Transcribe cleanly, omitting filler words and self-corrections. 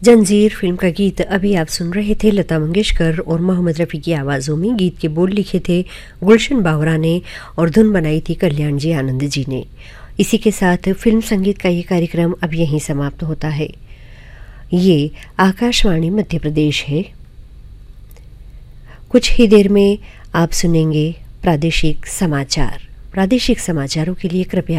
जंजीर फिल्म का गीत अभी आप सुन रहे थे। लता मंगेशकर और मोहम्मद रफ़ी की आवाज़ों में गीत के बोल लिखे थे गुलशन बावरा ने और धुन बनाई थी कल्याण जी आनंद जी ने। इसी के साथ फिल्म संगीत का ये कार्यक्रम अब यहीं समाप्त होता है। ये आकाशवाणी मध्य प्रदेश है। कुछ ही देर में आप सुनेंगे प्रादेशिक समाचार। प्रादेशिक समाचारों के लिए कृपया